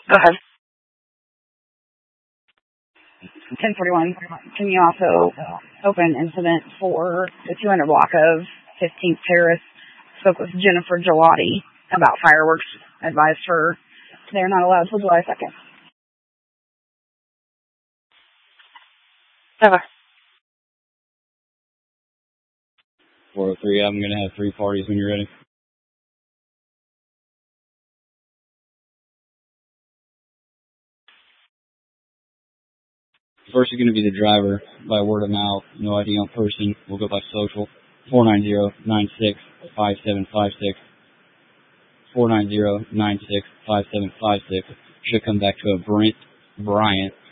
Go ahead. 1041. Can you also open incident for the 200 block of 15th Terrace? Spoke with Jennifer Gelati about fireworks. Advised her they're not allowed till July 2nd. Over. 403, I'm going to have 3 parties when you're ready. First is going to be the driver by word of mouth, no ID on person. We'll go by social. 490-96-5756. 490-96-5756. Should come back to a Brent Bryant